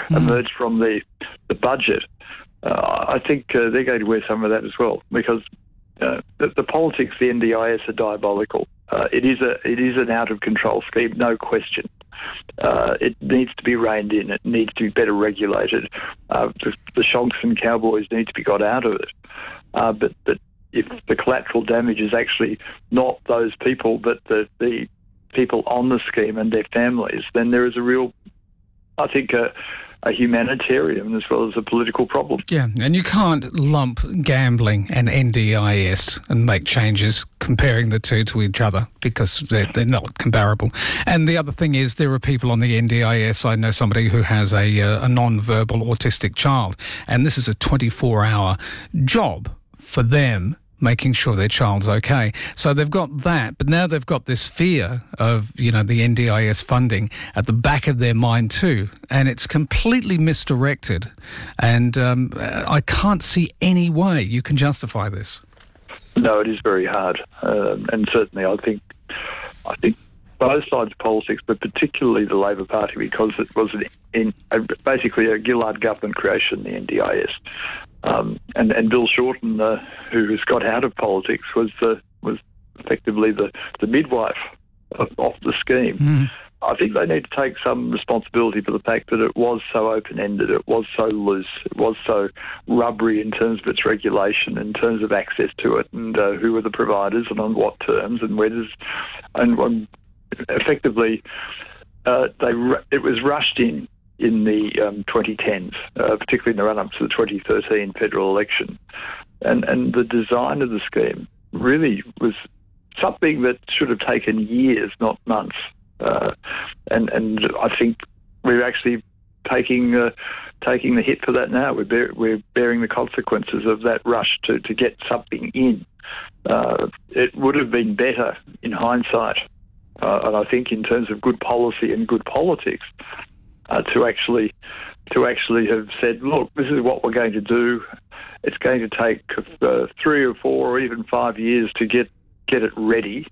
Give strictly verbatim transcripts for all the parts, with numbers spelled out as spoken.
mm. emerged from the, the budget, uh, I think uh, they're going to wear some of that as well, because uh, the, the politics of the N D I S are diabolical. Uh, it is a it is an out-of-control scheme, no question. Uh, it needs to be reined in. It needs to be better regulated. Uh, the, the shonks and cowboys need to be got out of it. Uh, but, but if the collateral damage is actually not those people, but the, the people on the scheme and their families, then there is a real, I think, a, a humanitarian as well as a political problem. Yeah, and you can't lump gambling and N D I S and make changes comparing the two to each other, because they're, they're not comparable. And the other thing is, there are people on the N D I S. I know somebody who has a, a non-verbal autistic child, and this is a twenty-four hour job for them, making sure their child's okay. So they've got that, but now they've got this fear of, you know, the N D I S funding at the back of their mind too, and it's completely misdirected. And um, I can't see any way you can justify this. No, it is very hard, um, and certainly I think, I think both sides of politics, but particularly the Labor Party, because it was an, in, a, basically a Gillard government creation, the N D I S. Um, and, and Bill Shorten, uh, who has got out of politics, was the, was effectively the, the midwife of, of the scheme. Mm. I think they need to take some responsibility for the fact that it was so open-ended, it was so loose, it was so rubbery in terms of its regulation, in terms of access to it, and uh, who were the providers and on what terms, and where does, and um, effectively uh, they it was rushed in. in the um, twenty tens, uh, particularly in the run-up to the twenty thirteen federal election. And, and the design of the scheme really was something that should have taken years, not months. Uh, and, and I think we're actually taking uh, taking the hit for that now. We're, bear, we're bearing the consequences of that rush to, to get something in. Uh, it would have been better in hindsight, uh, and I think in terms of good policy and good politics, Uh, to actually to actually have said, look, this is what we're going to do. It's going to take uh, three or four or even five years to get get it ready.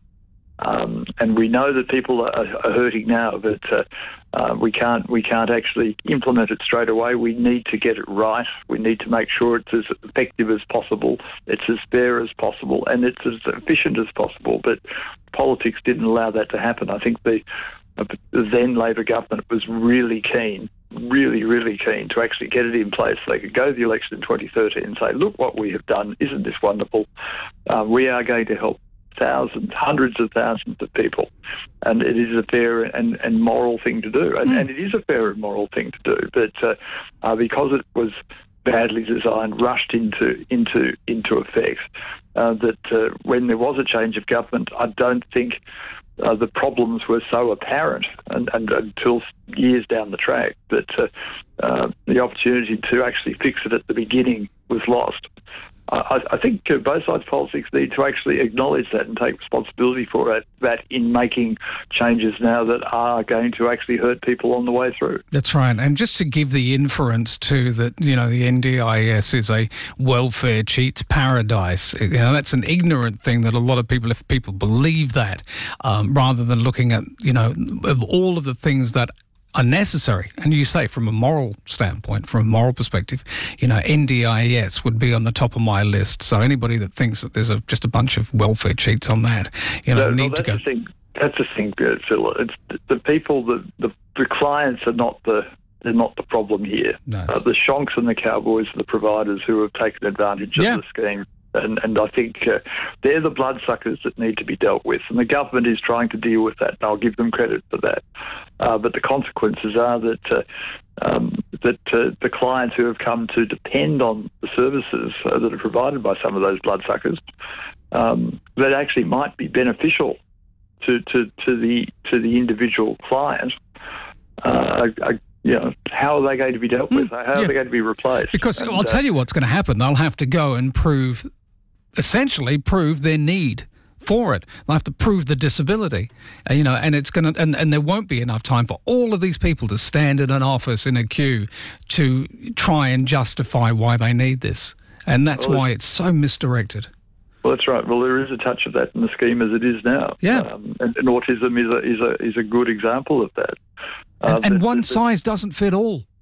Um, and we know that people are, are hurting now, but uh, uh, we can't we can't actually implement it straight away. We need to get it right. We need to make sure it's as effective as possible, it's as fair as possible, and it's as efficient as possible. But politics didn't allow that to happen. I think the The then Labor government was really keen, really, really keen to actually get it in place. They could go to the election in twenty thirteen and say, look what we have done, isn't this wonderful? Uh, we are going to help thousands, hundreds of thousands of people. And it is a fair and, and moral thing to do. And, mm. and it is a fair and moral thing to do. But uh, uh, because it was badly designed, rushed into into into effect, uh, that uh, when there was a change of government, I don't think Uh, the problems were so apparent and, and until years down the track that uh, uh, the opportunity to actually fix it at the beginning was lost. I, I think uh, both sides of politics need to actually acknowledge that and take responsibility for it, that in making changes now that are going to actually hurt people on the way through. That's right. And just to give the inference too that, you know, the N D I S is a welfare cheats paradise, you know, that's an ignorant thing that a lot of people, if people believe that, um, rather than looking at, you know, of all of the things that are necessary. And you say from a moral standpoint, from a moral perspective, you know, N D I S would be on the top of my list. So anybody that thinks that there's a, just a bunch of welfare cheats on that, you know, no, need no, to go. The thing, that's the thing, Phil. It's the people, the, the, the clients are not the they're not the problem here. No, uh, the shonks and the cowboys are the providers who have taken advantage of yeah. the scheme. And, and I think uh, they're the bloodsuckers that need to be dealt with. And the government is trying to deal with that, and I'll give them credit for that. Uh, but the consequences are that uh, um, that uh, the clients who have come to depend on the services uh, that are provided by some of those bloodsuckers, um, that actually might be beneficial to, to, to the to the individual client, uh, are, you know, how are they going to be dealt with? Mm, how yeah. are they going to be replaced? Because and, I'll uh, tell you what's going to happen. They'll have to go and prove, essentially prove their need for it. They'll have to prove the disability, uh, you know, and it's going to, and, and there won't be enough time for all of these people to stand in an office in a queue to try and justify why they need this. And that's well, why it's so misdirected. Well, that's right. Well, there is a touch of that in the scheme as it is now. Yeah. Um, and, and autism is a is a is a good example of that. And, uh, and that, one that, size doesn't fit all.